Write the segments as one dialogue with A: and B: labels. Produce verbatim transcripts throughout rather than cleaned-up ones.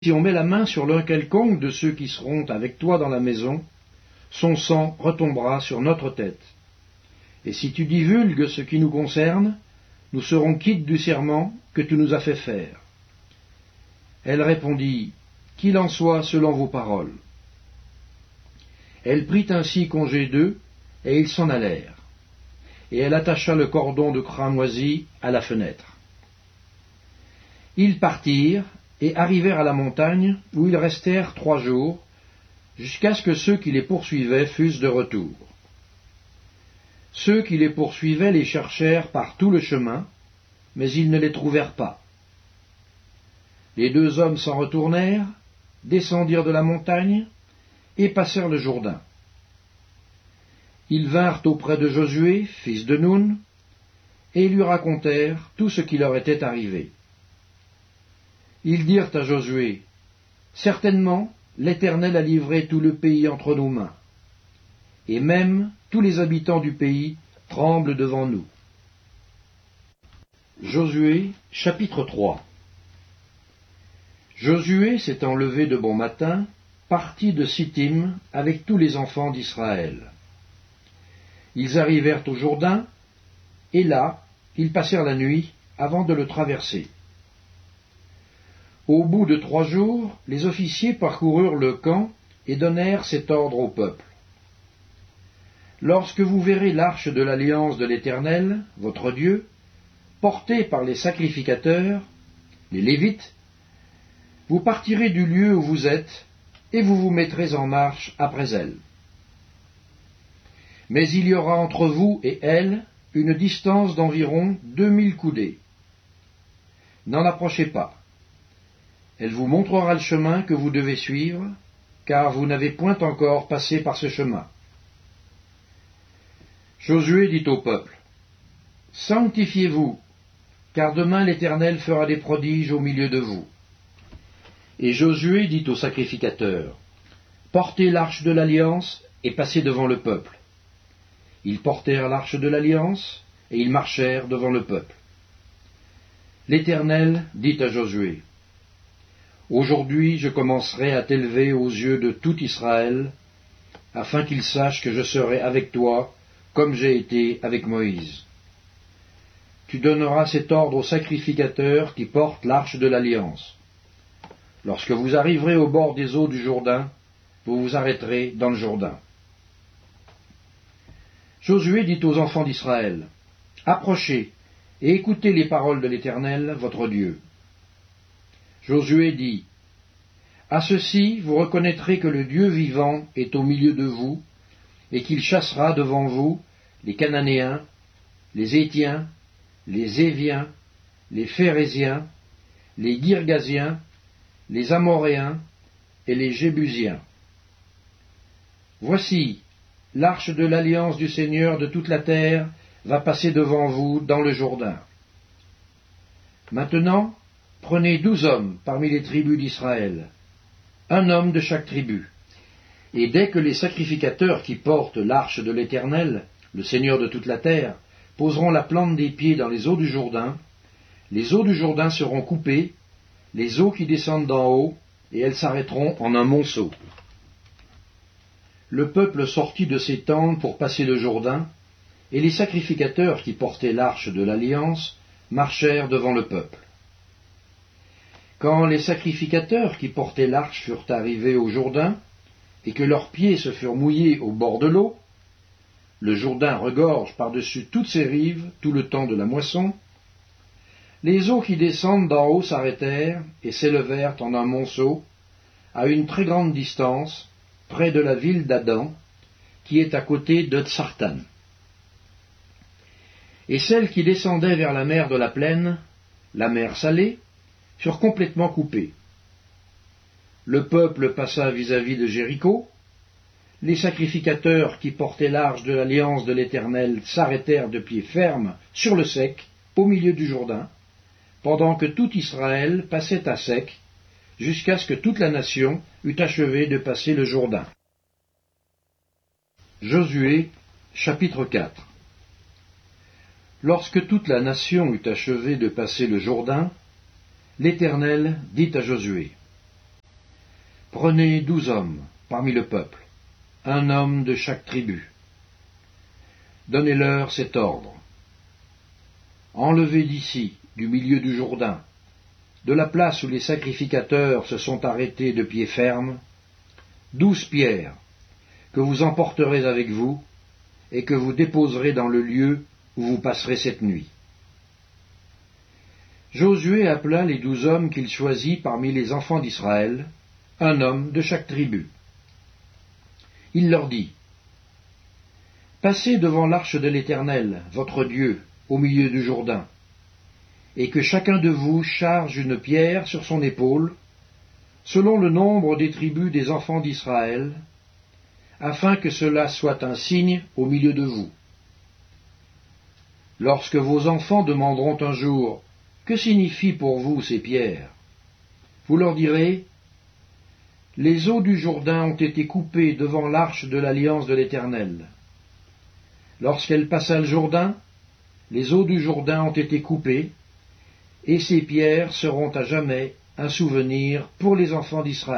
A: Si on met la main sur l'un quelconque de ceux qui seront avec toi dans la maison, son sang retombera sur notre tête. Et si tu divulgues ce qui nous concerne, nous serons quittes du serment que tu nous as fait faire. » Elle répondit, « Qu'il en soit selon vos paroles. » Elle prit ainsi congé d'eux, et ils s'en allèrent. Et elle attacha le cordon de cramoisi à la fenêtre. Ils partirent, et arrivèrent à la montagne, où ils restèrent trois jours, jusqu'à ce que ceux qui les poursuivaient fussent de retour. Ceux qui les poursuivaient les cherchèrent par tout le chemin, mais ils ne les trouvèrent pas. Les deux hommes s'en retournèrent, descendirent de la montagne, et passèrent le Jourdain. Ils vinrent auprès de Josué, fils de Nun, et lui racontèrent tout ce qui leur était arrivé. Ils dirent à Josué, « Certainement, l'Éternel a livré tout le pays entre nos mains, et même tous les habitants du pays tremblent devant nous. » Josué, chapitre trois. Josué, s'étant levé de bon matin, partit de Sittim avec tous les enfants d'Israël. Ils arrivèrent au Jourdain, et là, ils passèrent la nuit avant de le traverser. Au bout de trois jours, les officiers parcoururent le camp et donnèrent cet ordre au peuple. Lorsque vous verrez l'arche de l'alliance de l'Éternel, votre Dieu, portée par les sacrificateurs, les Lévites, vous partirez du lieu où vous êtes, et vous vous mettrez en marche après elle. Mais il y aura entre vous et elle une distance d'environ deux mille coudées. N'en approchez pas. Elle vous montrera le chemin que vous devez suivre, car vous n'avez point encore passé par ce chemin. Josué dit au peuple, « Sanctifiez-vous, car demain l'Éternel fera des prodiges au milieu de vous. » Et Josué dit aux sacrificateurs, « Portez l'arche de l'Alliance et passez devant le peuple. » Ils portèrent l'arche de l'Alliance, et ils marchèrent devant le peuple. L'Éternel dit à Josué, « Aujourd'hui je commencerai à t'élever aux yeux de tout Israël, afin qu'ils sachent que je serai avec toi, comme j'ai été avec Moïse. Tu donneras cet ordre aux sacrificateurs qui portent l'arche de l'Alliance. Lorsque vous arriverez au bord des eaux du Jourdain, vous vous arrêterez dans le Jourdain. » Josué dit aux enfants d'Israël, « Approchez et écoutez les paroles de l'Éternel, votre Dieu. » Josué dit, « À ceci vous reconnaîtrez que le Dieu vivant est au milieu de vous, et qu'il chassera devant vous les Cananéens, les Hétiens, les Éviens, les Phéréziens, les Girgasiens, les Amoréens et les Jébusiens. Voici, l'arche de l'alliance du Seigneur de toute la terre va passer devant vous dans le Jourdain. Maintenant, prenez douze hommes parmi les tribus d'Israël, un homme de chaque tribu, et dès que les sacrificateurs qui portent l'arche de l'Éternel, le Seigneur de toute la terre, poseront la plante des pieds dans les eaux du Jourdain, les eaux du Jourdain seront coupées, les eaux qui descendent d'en haut, et elles s'arrêteront en un monceau. » Le peuple sortit de ses tentes pour passer le Jourdain, et les sacrificateurs qui portaient l'arche de l'Alliance marchèrent devant le peuple. Quand les sacrificateurs qui portaient l'arche furent arrivés au Jourdain, et que leurs pieds se furent mouillés au bord de l'eau, le Jourdain regorge par-dessus toutes ses rives tout le temps de la moisson, les eaux qui descendent d'en haut s'arrêtèrent et s'élevèrent en un monceau, à une très grande distance, près de la ville d'Adam, qui est à côté de Tsartan. Et celles qui descendaient vers la mer de la plaine, la mer Salée, furent complètement coupées. Le peuple passa vis-à-vis de Jéricho, les sacrificateurs qui portaient l'arche de l'alliance de l'Éternel s'arrêtèrent de pied ferme sur le sec, au milieu du Jourdain, pendant que tout Israël passait à sec, jusqu'à ce que toute la nation eût achevé de passer le Jourdain. Josué, chapitre quatre. Lorsque toute la nation eut achevé de passer le Jourdain, l'Éternel dit à Josué, Prenez douze hommes parmi le peuple, un homme de chaque tribu. Donnez-leur cet ordre. Enlevez d'ici, du milieu du Jourdain, de la place où les sacrificateurs se sont arrêtés de pied ferme, douze pierres, que vous emporterez avec vous, et que vous déposerez dans le lieu où vous passerez cette nuit. Josué appela les douze hommes qu'il choisit parmi les enfants d'Israël, un homme de chaque tribu. Il leur dit, « Passez devant l'arche de l'Éternel, votre Dieu, au milieu du Jourdain, et que chacun de vous charge une pierre sur son épaule, selon le nombre des tribus des enfants d'Israël, afin que cela soit un signe au milieu de vous. Lorsque vos enfants demanderont un jour, « Que signifient pour vous ces pierres ?» vous leur direz, « Les eaux du Jourdain ont été coupées devant l'arche de l'alliance de l'Éternel. Lorsqu'elle passa le Jourdain, les eaux du Jourdain ont été coupées, et ces pierres seront à jamais un souvenir pour les enfants d'Israël. »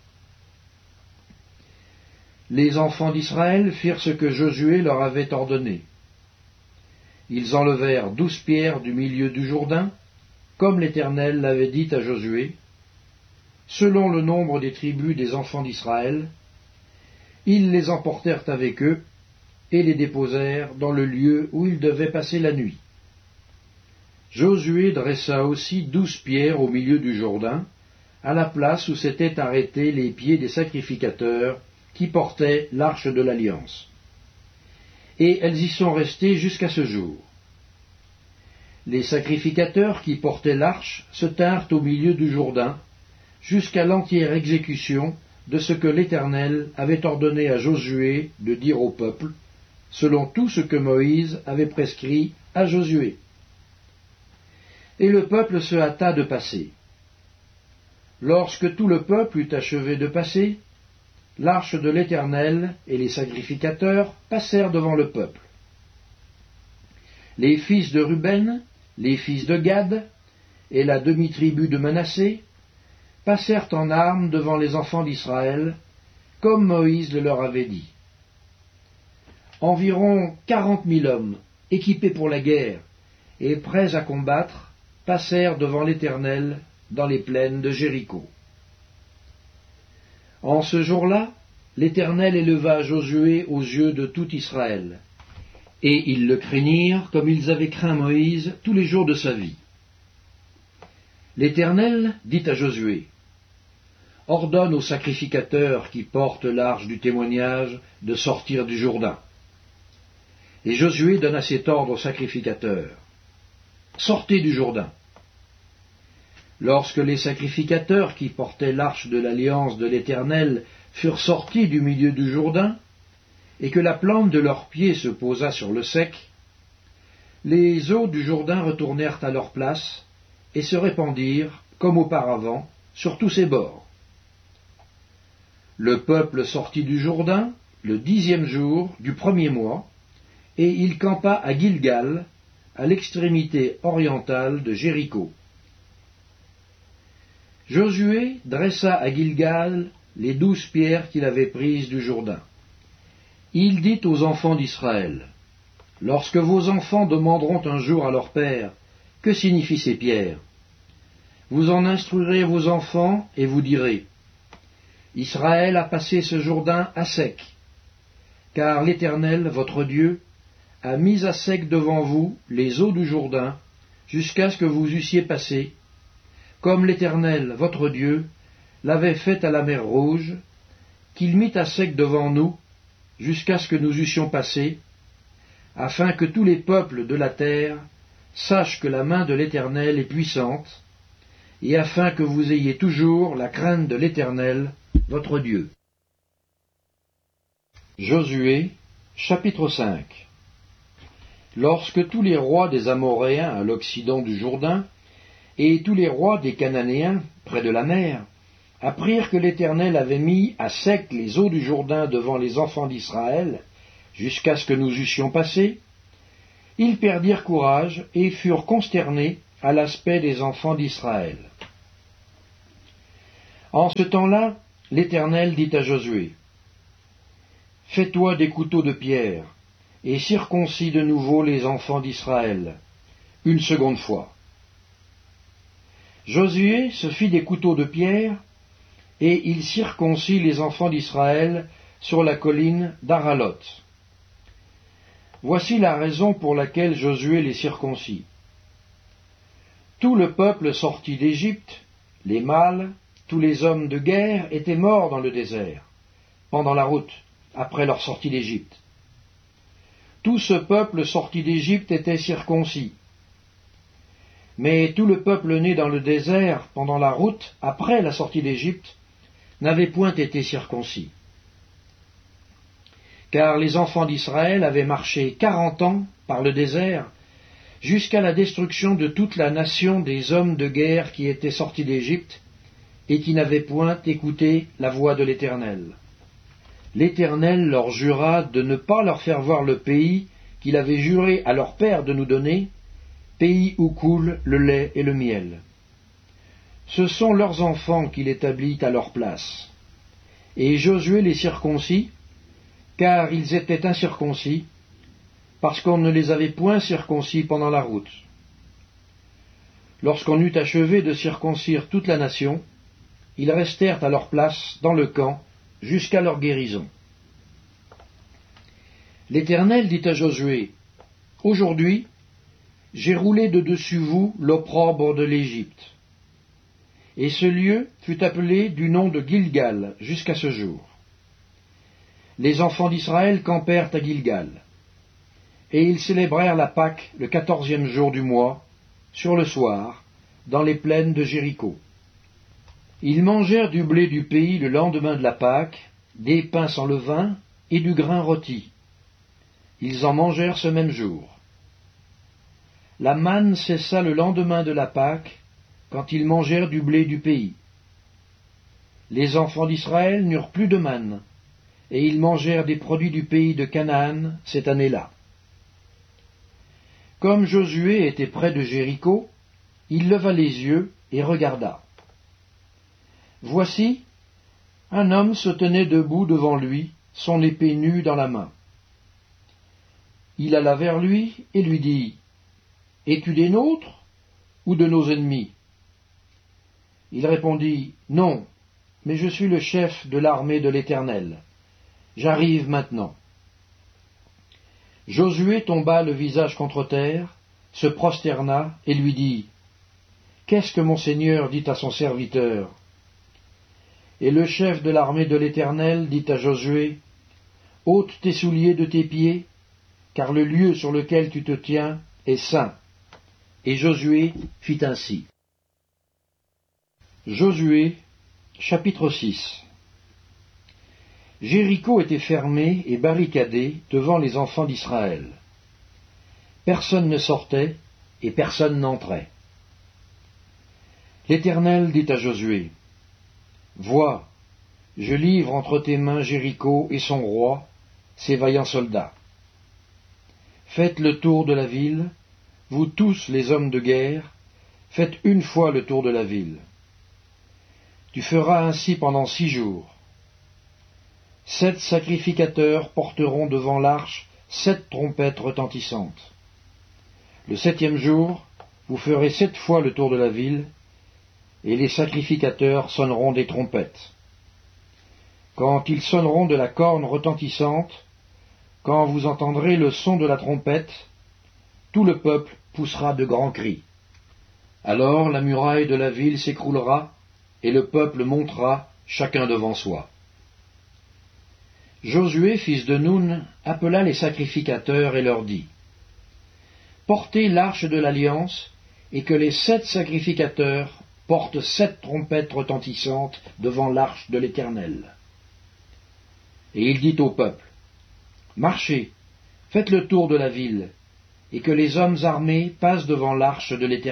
A: Les enfants d'Israël firent ce que Josué leur avait ordonné. Ils enlevèrent douze pierres du milieu du Jourdain, comme l'Éternel l'avait dit à Josué, selon le nombre des tribus des enfants d'Israël. Ils les emportèrent avec eux et les déposèrent dans le lieu où ils devaient passer la nuit. Josué dressa aussi douze pierres au milieu du Jourdain, à la place où s'étaient arrêtés les pieds des sacrificateurs qui portaient l'arche de l'Alliance. Et elles y sont restées jusqu'à ce jour. Les sacrificateurs qui portaient l'arche se tinrent au milieu du Jourdain, jusqu'à l'entière exécution de ce que l'Éternel avait ordonné à Josué de dire au peuple, selon tout ce que Moïse avait prescrit à Josué. Et le peuple se hâta de passer. Lorsque tout le peuple eut achevé de passer, l'arche de l'Éternel et les sacrificateurs passèrent devant le peuple. Les fils de Ruben, les fils de Gad et la demi-tribu de Manassé passèrent en armes devant les enfants d'Israël, comme Moïse le leur avait dit. Environ quarante mille hommes, équipés pour la guerre et prêts à combattre, passèrent devant l'Éternel dans les plaines de Jéricho. En ce jour-là, l'Éternel éleva Josué aux yeux de tout Israël, et ils le craignirent comme ils avaient craint Moïse tous les jours de sa vie. L'Éternel dit à Josué, « Ordonne aux sacrificateurs qui portent l'arche du témoignage de sortir du Jourdain. » Et Josué donna cet ordre aux sacrificateurs, « Sortez du Jourdain. » Lorsque les sacrificateurs qui portaient l'arche de l'alliance de l'Éternel furent sortis du milieu du Jourdain, et que la plante de leurs pieds se posa sur le sec, les eaux du Jourdain retournèrent à leur place et se répandirent, comme auparavant, sur tous ses bords. Le peuple sortit du Jourdain le dixième jour du premier mois, et il campa à Gilgal, à l'extrémité orientale de Jéricho. Josué dressa à Gilgal les douze pierres qu'il avait prises du Jourdain. Il dit aux enfants d'Israël, « Lorsque vos enfants demanderont un jour à leur père, « Que signifient ces pierres ?» vous en instruirez vos enfants et vous direz, « Israël a passé ce Jourdain à sec, car l'Éternel, votre Dieu, a mis à sec devant vous les eaux du Jourdain, jusqu'à ce que vous eussiez passé, comme l'Éternel, votre Dieu, l'avait fait à la mer Rouge, qu'il mit à sec devant nous, jusqu'à ce que nous eussions passé, afin que tous les peuples de la terre sachent que la main de l'Éternel est puissante, et afin que vous ayez toujours la crainte de l'Éternel, votre Dieu. » Josué, chapitre cinq. Lorsque tous les rois des Amoréens à l'occident du Jourdain, et tous les rois des Cananéens, près de la mer, apprirent que l'Éternel avait mis à sec les eaux du Jourdain devant les enfants d'Israël, jusqu'à ce que nous eussions passé, ils perdirent courage et furent consternés à l'aspect des enfants d'Israël. En ce temps-là, l'Éternel dit à Josué, « Fais-toi des couteaux de pierre, et circoncis de nouveau les enfants d'Israël, une seconde fois. » Josué se fit des couteaux de pierre, et il circoncit les enfants d'Israël sur la colline d'Aralot. Voici la raison pour laquelle Josué les circoncit. Tout le peuple sorti d'Égypte, les mâles, tous les hommes de guerre étaient morts dans le désert, pendant la route, après leur sortie d'Égypte. Tout ce peuple sorti d'Égypte était circoncis. Mais tout le peuple né dans le désert, pendant la route, après la sortie d'Égypte, n'avait point été circoncis. Car les enfants d'Israël avaient marché quarante ans par le désert, jusqu'à la destruction de toute la nation des hommes de guerre qui étaient sortis d'Égypte, et qui n'avaient point écouté la voix de l'Éternel. L'Éternel leur jura de ne pas leur faire voir le pays qu'il avait juré à leur père de nous donner, pays où coule le lait et le miel. Ce sont leurs enfants qu'il établit à leur place. Et Josué les circoncis, car ils étaient incirconcis, parce qu'on ne les avait point circoncis pendant la route. Lorsqu'on eut achevé de circoncire toute la nation, ils restèrent à leur place dans le camp jusqu'à leur guérison. L'Éternel dit à Josué, « Aujourd'hui, j'ai roulé de dessus vous l'opprobre de l'Égypte. » Et ce lieu fut appelé du nom de Gilgal jusqu'à ce jour. Les enfants d'Israël campèrent à Gilgal, et ils célébrèrent la Pâque le quatorzième jour du mois, sur le soir, dans les plaines de Jéricho. Ils mangèrent du blé du pays le lendemain de la Pâque, des pains sans levain et du grain rôti. Ils en mangèrent ce même jour. La manne cessa le lendemain de la Pâque, quand ils mangèrent du blé du pays. Les enfants d'Israël n'eurent plus de manne, et ils mangèrent des produits du pays de Canaan cette année-là. Comme Josué était près de Jéricho, il leva les yeux et regarda. Voici, un homme se tenait debout devant lui, son épée nue dans la main. Il alla vers lui et lui dit, « Es-tu des nôtres ou de nos ennemis ?» Il répondit, « Non, mais je suis le chef de l'armée de l'Éternel. J'arrive maintenant. » Josué tomba le visage contre terre, se prosterna et lui dit, « Qu'est-ce que mon Seigneur dit à son serviteur ?» Et le chef de l'armée de l'Éternel dit à Josué, « Ôte tes souliers de tes pieds, car le lieu sur lequel tu te tiens est saint. » Et Josué fit ainsi. Josué, chapitre six. Jéricho était fermé et barricadé devant les enfants d'Israël. Personne ne sortait et personne n'entrait. L'Éternel dit à Josué, « Vois, je livre entre tes mains Jéricho et son roi, ses vaillants soldats. Faites le tour de la ville, vous tous les hommes de guerre, faites une fois le tour de la ville. Tu feras ainsi pendant six jours. Sept sacrificateurs porteront devant l'arche sept trompettes retentissantes. Le septième jour, vous ferez sept fois le tour de la ville, et les sacrificateurs sonneront des trompettes. Quand ils sonneront de la corne retentissante, quand vous entendrez le son de la trompette, tout le peuple poussera de grands cris. Alors la muraille de la ville s'écroulera, et le peuple montera, chacun devant soi. Josué, fils de Nun, appela les sacrificateurs et leur dit, « Portez l'arche de l'alliance, et que les sept sacrificateurs portent sept trompettes retentissantes devant l'arche de l'Éternel. » Et il dit au peuple, « Marchez, faites le tour de la ville, et que les hommes armés passent devant l'arche de l'Éternel. »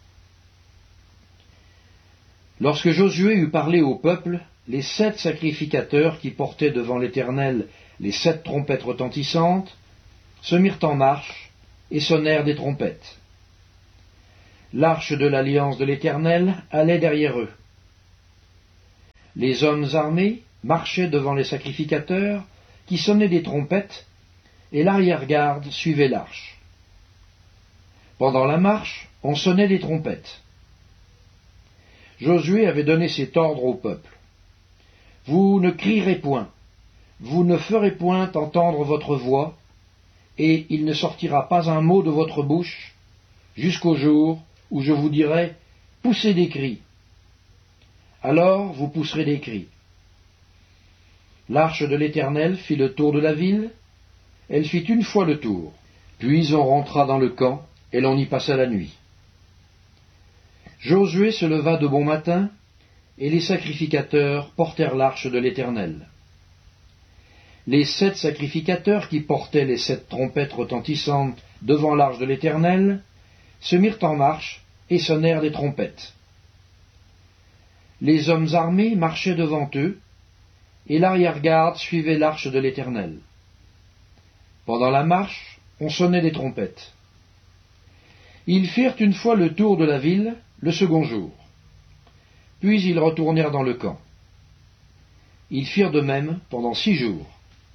A: Lorsque Josué eut parlé au peuple, les sept sacrificateurs qui portaient devant l'Éternel les sept trompettes retentissantes se mirent en marche et sonnèrent des trompettes. L'arche de l'alliance de l'Éternel allait derrière eux. Les hommes armés marchaient devant les sacrificateurs, qui sonnaient des trompettes, et l'arrière-garde suivait l'arche. Pendant la marche, on sonnait des trompettes. Josué avait donné cet ordre au peuple. « Vous ne crierez point, vous ne ferez point entendre votre voix, et il ne sortira pas un mot de votre bouche, jusqu'au jour où je vous dirai « Poussez des cris ». Alors vous pousserez des cris. L'arche de l'Éternel fit le tour de la ville, elle fit une fois le tour, puis on rentra dans le camp, et l'on y passa la nuit. Josué se leva de bon matin, et les sacrificateurs portèrent l'arche de l'Éternel. Les sept sacrificateurs qui portaient les sept trompettes retentissantes devant l'arche de l'Éternel se mirent en marche et sonnèrent des trompettes. Les hommes armés marchaient devant eux, et l'arrière-garde suivait l'arche de l'Éternel. Pendant la marche, on sonnait des trompettes. Ils firent une fois le tour de la ville, le second jour. Puis ils retournèrent dans le camp. Ils firent de même pendant six jours.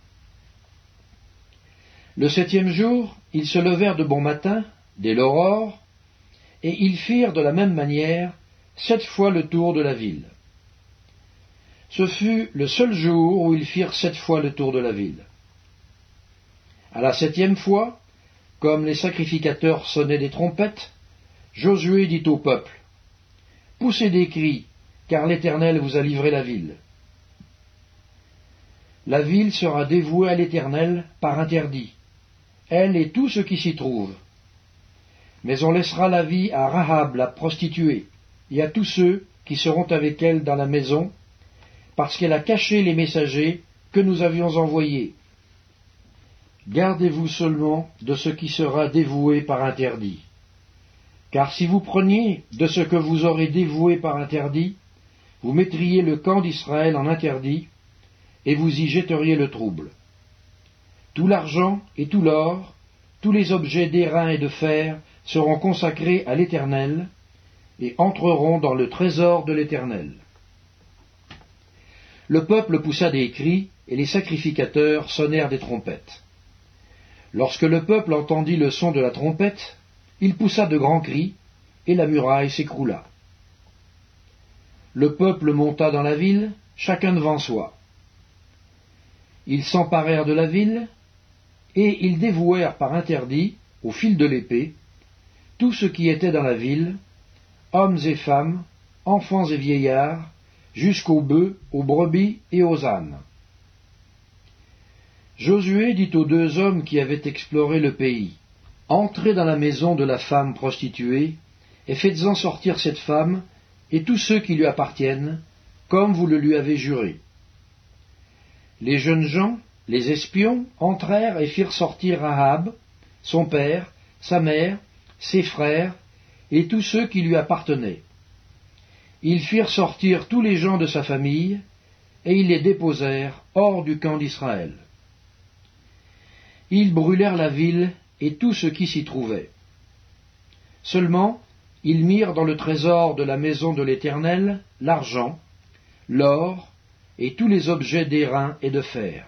A: Le septième jour, ils se levèrent de bon matin, dès l'aurore, et ils firent de la même manière sept fois le tour de la ville. Ce fut le seul jour où ils firent sept fois le tour de la ville. À la septième fois, comme les sacrificateurs sonnaient des trompettes, Josué dit au peuple, « Poussez des cris, car l'Éternel vous a livré la ville. » La ville sera dévouée à l'Éternel par interdit, elle et tout ce qui s'y trouve. Mais on laissera la vie à Rahab la prostituée, et à tous ceux qui seront avec elle dans la maison, parce qu'elle a caché les messagers que nous avions envoyés. Gardez-vous seulement de ce qui sera dévoué par interdit. Car si vous preniez de ce que vous aurez dévoué par interdit, vous mettriez le camp d'Israël en interdit, et vous y jetteriez le trouble. Tout l'argent et tout l'or, tous les objets d'airain et de fer seront consacrés à l'Éternel, et entreront dans le trésor de l'Éternel. Le peuple poussa des cris, et les sacrificateurs sonnèrent des trompettes. Lorsque le peuple entendit le son de la trompette, il poussa de grands cris, et la muraille s'écroula. Le peuple monta dans la ville, chacun devant soi. Ils s'emparèrent de la ville, et ils dévouèrent par interdit, au fil de l'épée, tout ce qui était dans la ville, hommes et femmes, enfants et vieillards, jusqu'aux bœufs, aux brebis et aux ânes. Josué dit aux deux hommes qui avaient exploré le pays, « Entrez dans la maison de la femme prostituée, et faites-en sortir cette femme et tous ceux qui lui appartiennent, comme vous le lui avez juré. » Les jeunes gens, les espions, entrèrent et firent sortir Rahab, son père, sa mère, ses frères, et tous ceux qui lui appartenaient. Ils firent sortir tous les gens de sa famille, et ils les déposèrent hors du camp d'Israël. Ils brûlèrent la ville et tout ce qui s'y trouvait. Seulement, ils mirent dans le trésor de la maison de l'Éternel l'argent, l'or et tous les objets d'airain et de fer.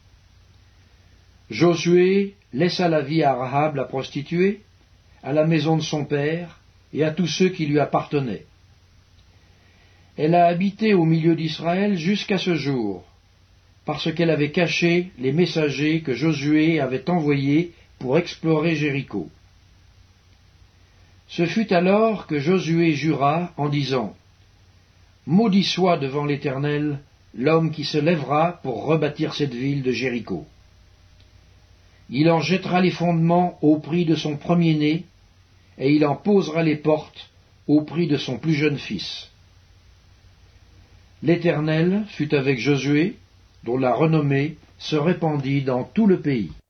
A: Josué laissa la vie à Rahab la prostituée, à la maison de son père et à tous ceux qui lui appartenaient. Elle a habité au milieu d'Israël jusqu'à ce jour, parce qu'elle avait caché les messagers que Josué avait envoyés pour explorer Jéricho. Ce fut alors que Josué jura en disant, « Maudit soit devant l'Éternel l'homme qui se lèvera pour rebâtir cette ville de Jéricho. Il en jettera les fondements au prix de son premier-né, et il en posera les portes au prix de son plus jeune fils. » L'Éternel fut avec Josué, dont la renommée se répandit dans tout le pays.